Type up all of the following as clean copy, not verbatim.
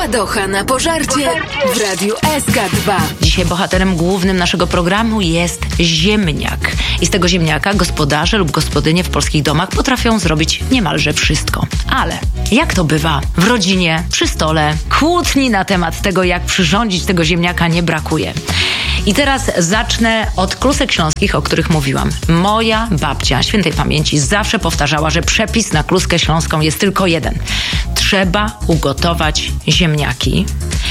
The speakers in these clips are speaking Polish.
Ładocha na pożarcie w Radiu SK2. Dzisiaj bohaterem głównym naszego programu jest ziemniak. I z tego ziemniaka gospodarze lub gospodynie w polskich domach potrafią zrobić niemalże wszystko. Ale jak to bywa w rodzinie, przy stole, kłótni na temat tego, jak przyrządzić tego ziemniaka nie brakuje. I teraz zacznę od klusek śląskich, o których mówiłam. Moja babcia, świętej pamięci, zawsze powtarzała, że przepis na kluskę śląską jest tylko jeden. Trzeba ugotować ziemniaki,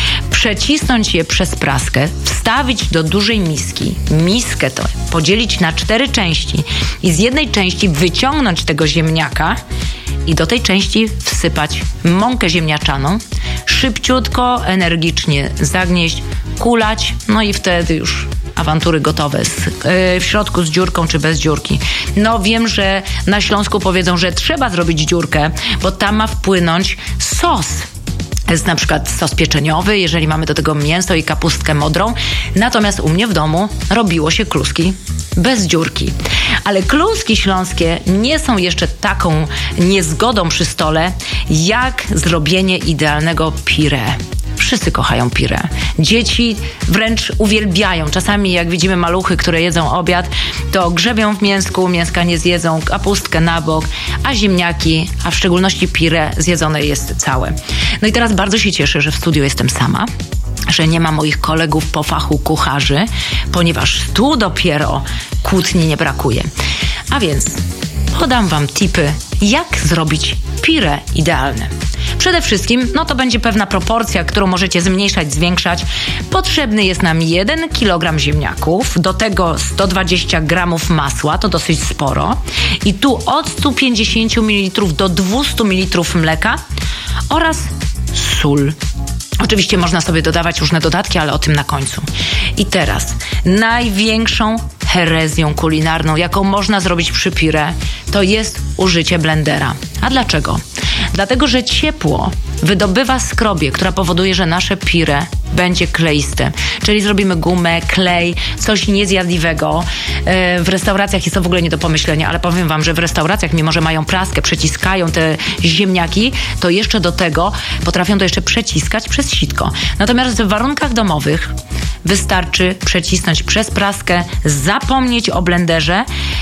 przecisnąć je przez praskę, wstawić do dużej miski. Miskę to podzielić na 4 części i z jednej części wyciągnąć tego ziemniaka i do tej części wsypać mąkę ziemniaczaną, szybciutko, energicznie zagnieść, kulać, no i wtedy już awantury gotowe. W środku z dziurką czy bez dziurki. No wiem, że na Śląsku powiedzą, że trzeba zrobić dziurkę, bo tam ma wpłynąć sos. Jest na przykład sos pieczeniowy, jeżeli mamy do tego mięso i kapustkę modrą. Natomiast u mnie w domu robiło się kluski bez dziurki. Ale kluski śląskie nie są jeszcze taką niezgodą przy stole, jak zrobienie idealnego puree. Wszyscy kochają puree. Dzieci wręcz uwielbiają. Czasami jak widzimy maluchy, które jedzą obiad, to grzebią w mięsku, mięska nie zjedzą, kapustkę na bok, a ziemniaki, a w szczególności puree zjedzone jest całe. No i teraz bardzo się cieszę, że w studiu jestem sama, że nie ma moich kolegów po fachu kucharzy, ponieważ tu dopiero kłótni nie brakuje. A więc podam wam tipy, jak zrobić puree idealne. Przede wszystkim, to będzie pewna proporcja, którą możecie zmniejszać, zwiększać. Potrzebny jest nam 1 kg ziemniaków, do tego 120 gramów masła, to dosyć sporo. I tu od 150 ml do 200 ml mleka oraz sól. Oczywiście można sobie dodawać różne dodatki, ale o tym na końcu. I teraz największą herezją kulinarną, jaką można zrobić przy puree, to jest użycie blendera. A dlaczego? Dlatego, że ciepło wydobywa skrobię, która powoduje, że nasze puree będzie kleiste. Czyli zrobimy gumę, klej, coś niezjadliwego. W restauracjach jest to w ogóle nie do pomyślenia, ale powiem wam, że w restauracjach, mimo że mają praskę, przeciskają te ziemniaki, to jeszcze do tego potrafią to jeszcze przeciskać przez sitko. Natomiast w warunkach domowych wystarczy przecisnąć przez praskę, zapomnieć o blenderze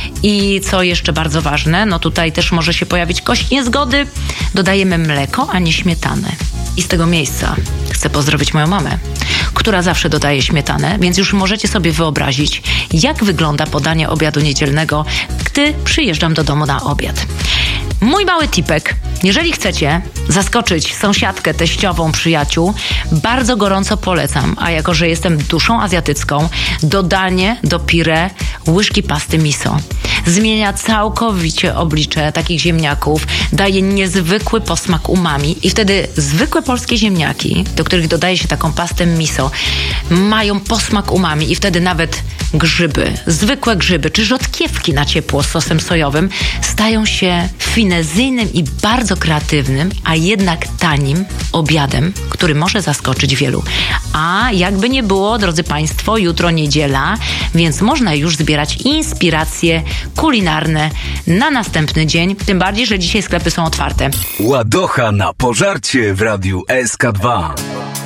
i co jeszcze bardzo ważne, tutaj też może się pojawić kość niezgody, dodajemy mleko, a nie śmietanę. I z tego miejsca chcę pozdrowić moją mamę, która zawsze dodaje śmietanę, więc już możecie sobie wyobrazić, jak wygląda podanie obiadu niedzielnego, gdy przyjeżdżam do domu na obiad. Mój mały tipek, jeżeli chcecie zaskoczyć sąsiadkę, teściową, przyjaciół, bardzo gorąco polecam, a jako, że jestem duszą azjatycką, dodanie do puree łyżki pasty miso. Zmienia całkowicie oblicze takich ziemniaków, daje niezwykły posmak umami i wtedy zwykłe polskie ziemniaki, do których dodaje się taką pastę miso, mają posmak umami i wtedy nawet grzyby, zwykłe grzyby czy rzodkiewki na ciepło z sosem sojowym stają się finezyjnym i bardzo kreatywnym, a jednak tanim obiadem, który może zaskoczyć wielu. A jakby nie było, drodzy Państwo, jutro niedziela, więc można już zbierać inspiracje kulinarne na następny dzień, tym bardziej, że dzisiaj sklepy są otwarte. Ładocha na pożarcie w Radiu SK2.